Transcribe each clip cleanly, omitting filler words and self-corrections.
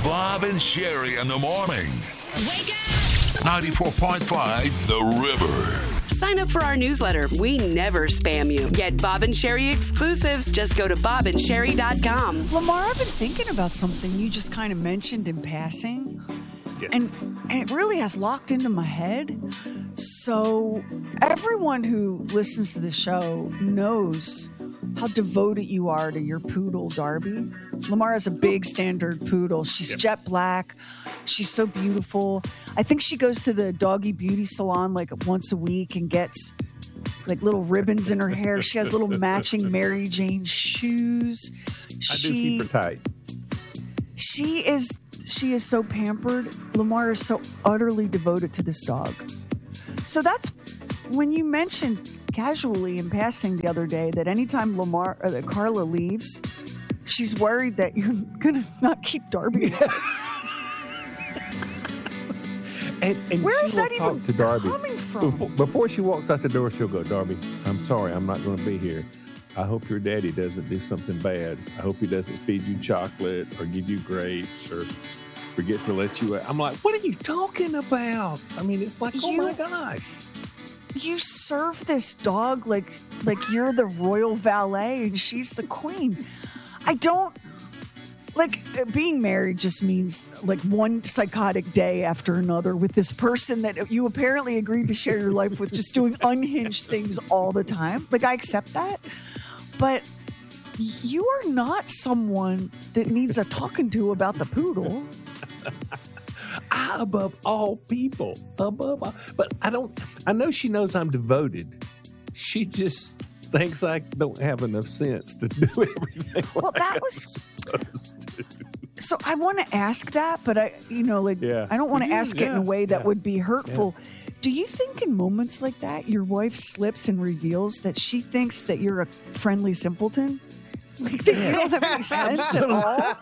Bob and Sherry in the morning. Wake up! 94.5 The River. Sign up for our newsletter. We never spam you. Get Bob and Sherry exclusives. Just go to bobandsherry.com. Lamar, I've been thinking about something you just kind of mentioned in passing. Yes. And it really has locked into my head. So everyone who listens to the show knows how devoted you are to your poodle, Darby. Lamar has a big standard poodle. She's jet black. She's so beautiful. I think she goes to the doggy beauty salon like once a week and gets like little ribbons in her hair. She has little matching Mary Jane shoes. I do keep her tight. She is so pampered. Lamar is so utterly devoted to this dog. So that's when you mentioned casually in passing the other day that anytime Carla leaves, she's worried that you're gonna not keep Darby. And Where she is that will talk even to Darby. coming from? Before she walks out the door, she'll go, Darby, I'm sorry, I'm not going to be here. I hope your daddy doesn't do something bad. I hope he doesn't feed you chocolate or give you grapes or forget to let you out. I'm like, what are you talking about? I mean, it's like, oh my gosh. You serve this dog like you're the royal valet and she's the queen. I don't like being married just means like one psychotic day after another with this person that you apparently agreed to share your life with, just doing unhinged things all the time. Like, I accept that. But you are not someone that needs a talking to about the poodle. Above all people. But I know she knows I'm devoted. She just thinks I don't have enough sense to do everything. Well, that was so. I want to ask that, but I don't want to ask it in a way that would be hurtful. Yeah. Do you think in moments like that, your wife slips and reveals that she thinks that you're a friendly simpleton? Like that you don't have any sense at all?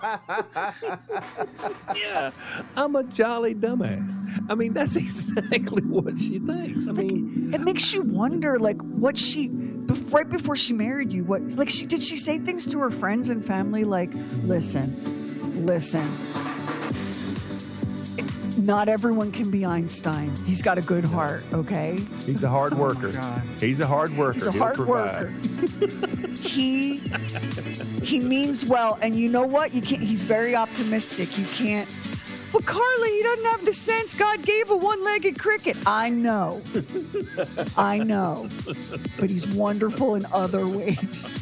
Yeah, I'm a jolly dumbass. I mean, that's exactly what she thinks. I mean, it makes you wonder, like, what she right before she married you. What, like, did she say things to her friends and family like, listen. Not everyone can be Einstein. He's got a good heart, okay? He's a hard worker. He's a hard worker. He's a hard worker. He means well, and you know what? You can't. He's very optimistic. You can't. But Carla, he doesn't have the sense God gave a one-legged cricket. I know. But he's wonderful in other ways.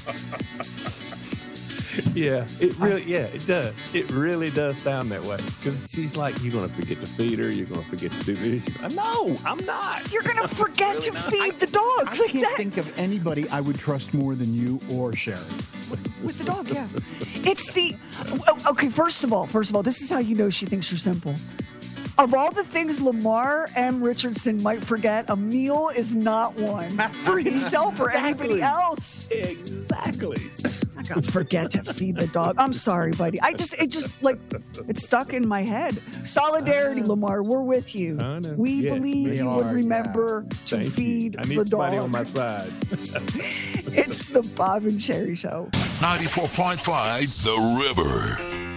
Yeah, it does. It really does sound that way. Because she's like, you're going to forget to feed her. You're going to forget to do this. No, I'm not. You're going to forget to feed the dog. I can't think of anybody I would trust more than you or Sherry. With the dog, yeah. It's the... Okay, first of all, this is how you know she thinks you're simple. Of all the things Lamar M. Richardson might forget, a meal is not one for himself or anybody else. Exactly. I gotta forget to feed the dog. I'm sorry, buddy. It's stuck in my head. Solidarity, Lamar. We're with you. We believe you would remember to feed the dog. I need somebody on my side. It's the Bob and Sherry Show. 94.5 The River.